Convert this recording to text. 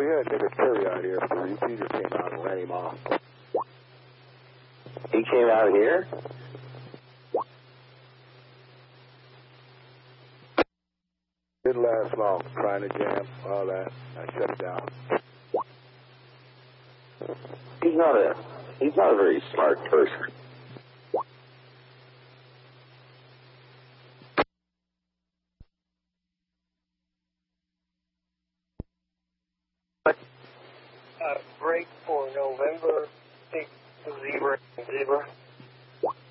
we had nigga Terry out here. He just came out and ran him off. He came out here? Didn't last long. Trying to jam, all that. I shut it down. He's not a very smart person. Break for November 6 0.